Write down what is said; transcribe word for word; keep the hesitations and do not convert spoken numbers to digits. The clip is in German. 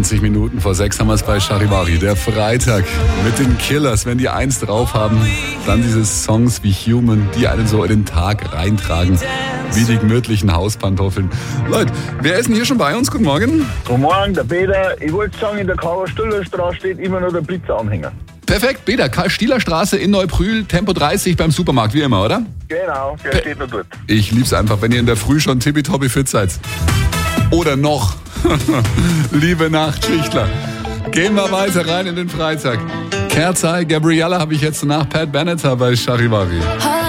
vierzig Minuten vor sechs haben wir es bei Charivari. Der Freitag mit den Killers. Wenn die eins drauf haben, dann diese Songs wie Human, die einen so in den Tag reintragen, wie die gemütlichen Hauspantoffeln. Leute, wer ist denn hier schon bei uns? Guten Morgen. Guten Morgen, der Peter. Ich wollte sagen, in der Karl-Stiller-Straße steht immer noch der Blitzeranhänger. Perfekt, Peter. Karl-Stiller-Straße in Neubrühl, Tempo dreißig beim Supermarkt, wie immer, oder? Genau, der Pe- steht noch dort. Ich lieb's einfach, wenn ihr in der Früh schon tippitoppi fit seid. Oder noch. Liebe Nachtschichtler. Gehen wir weiter rein in den Freitag. Kerzai, Gabriella habe ich jetzt nach Pat Benatar bei Charivari.